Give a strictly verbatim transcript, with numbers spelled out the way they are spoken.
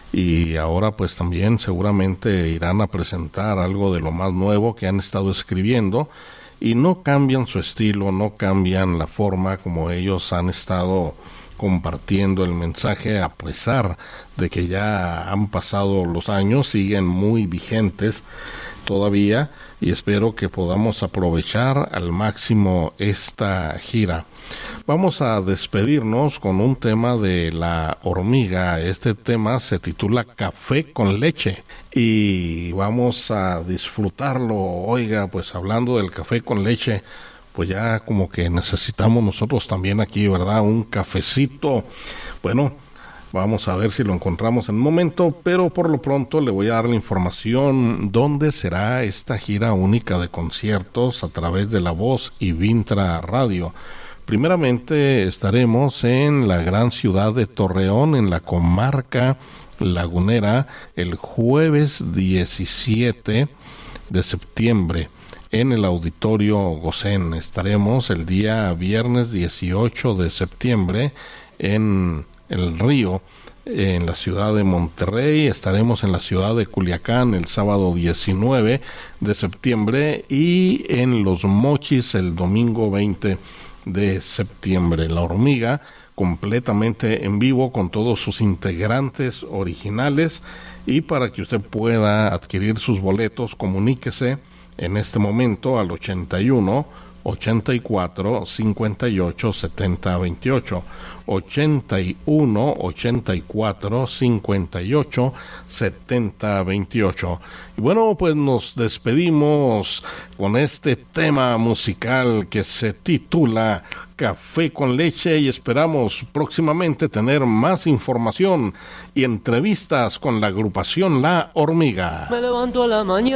y ahora pues también seguramente irán a presentar algo de lo más nuevo que han estado escribiendo, y no cambian su estilo, no cambian la forma como ellos han estado compartiendo el mensaje, a pesar de que ya han pasado los años, siguen muy vigentes todavía, y espero que podamos aprovechar al máximo esta gira. Vamos a despedirnos con un tema de La Hormiga. Este tema se titula Café con Leche y vamos a disfrutarlo. Oiga, pues hablando del café con leche, pues ya como que necesitamos nosotros también aquí, ¿verdad? Un cafecito. Bueno, vamos a ver si lo encontramos en un momento, pero por lo pronto le voy a dar la información dónde será esta gira única de conciertos a través de La Voz y Vintra Radio. Primeramente estaremos en la gran ciudad de Torreón, en la comarca lagunera, el jueves diecisiete de septiembre. En el Auditorio Gosén. Estaremos el día viernes dieciocho de septiembre en El Río, en la ciudad de Monterrey. Estaremos en la ciudad de Culiacán el sábado diecinueve de septiembre y en Los Mochis el domingo veinte de septiembre. La Hormiga, completamente en vivo con todos sus integrantes originales, y para que usted pueda adquirir sus boletos, comuníquese en este momento al ochenta y uno, ochenta y cuatro, cincuenta y ocho, setenta, veintiocho, ochenta y uno, ochenta y cuatro, cincuenta y ocho, setenta, veintiocho. Y bueno, pues nos despedimos con este tema musical que se titula Café con Leche, y esperamos próximamente tener más información y entrevistas con la agrupación La Hormiga. Me levanto a la mañana